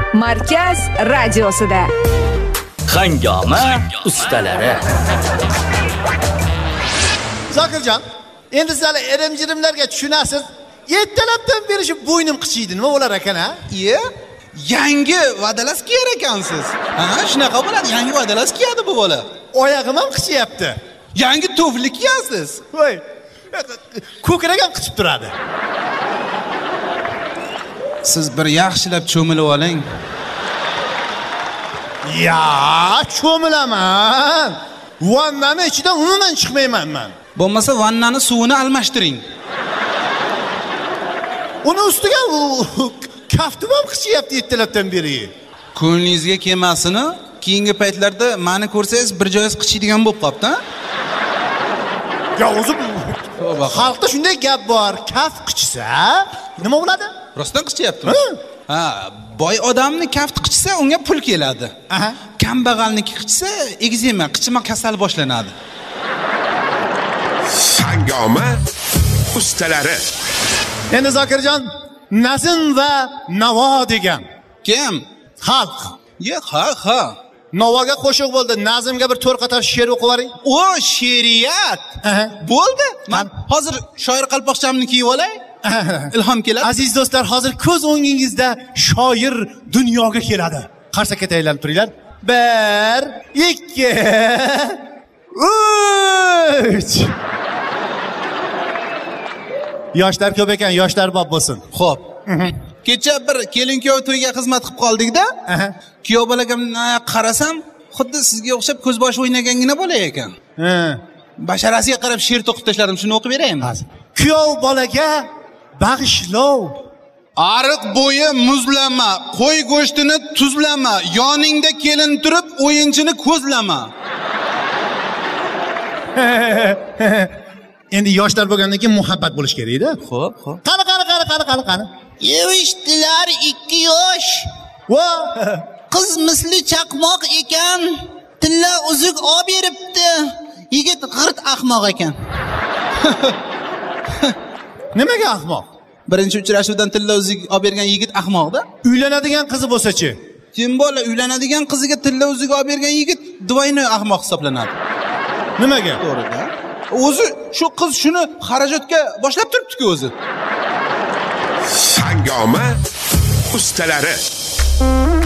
Markaz radiosida. Hangoma ustalari. Zokirjon, endi sizlar erim-jirimlarga tushunasiz. Ertalabdan beri shu bo'ynim qichiydi, nima bo'lar ekan, ha? Iye, yangi vadalas kiyar ekansiz. Ha, shunaqa bo'ladi, yangi vadalas kiyadi bu bola. Oyog'im ham qichiyapti. Yangi tufli kiyasiz. Voy. Ko'krak ham qichib turadi. Siz bir yaxshilab cho'milib oling. Ya, cho'milaman. Vannani ichidan umuman chiqmayman men. Bo'lmasa vannani suvini almashtiring. Uni ustiga kaftim ham qichiyapti ertalabdan beri. Ko'nglingizga kelmasini, keyingi paytlarda meni ko'rsangiz bir joyingiz qichiydigan bo'lib qopti, ha? Ya o'zi xalqda shunday gap bor. Kaf qichisa, nima bo'ladi? Rostdan qichiyaptimi? Ha, boy odamni kafti qichisa, unga pul keladi. Aha. Kambag'alniki qichisa, egzema, qichima kasali boshlanadi. Hangoma ustalari. Endi Zokirjon, nazm va navo degan. Kim? Xalq. Ha. Navoga qo'shiq bo'ldi. Nazmga bir 4 qator she'r o'qib yuboring. O, she'riyat. Bo'ldi. Men hozir shoir qalpoqchamni kiyib olay. Ilhom keladi. Aziz do'stlar, hozir ko'z o'ngingizda shoir dunyoga keladi. Qarsakka aylanib turinglar. 1, 2, 3. Yoshlar ko'p ekan, yoshlar bob bo'lsin. Xo'p. Kecha bir kelin-kuyov to'yga xizmat qilib qoldik-da. Kuyov bolaga qarasam, xuddi sizga o'xshab ko'z boshi o'ynagangina bola ekan. Basharasiga qarab she'r to'qib tashladim, shuni o'qib beraymi? Kuyov bolaga bag'ishlov. Ariq bo'yi muzlama, qo'y go'shtini tuzlama, yoningda kelin turib o'yinchini ko'zlama. Endi yoshlar bo'lgandan keyin muhabbat bo'lish kerak-da. Xo'p. Qani. Yevishdilar 2 yosh. Va Qiz misli chaqmoq ekan, tilla uzuk olib beribdi. Yigit g'irt ahmoq ekan. nimaga ahmoq? Birinchi uchrashuvdan tilla uzuk olib bergan yigit ahmoqda. Uylanadigan qizi bo'lsa-chi? Kim bola uylanadigan qiziga tilla uzuk olib bergan yigit dvoynoy ahmoq hisoblanadi. Nimaga? To'g'ri-da. O'zi shu qiz shuni xarajatga boshlab turibdi-ku o'zi. Hangoma ustalari.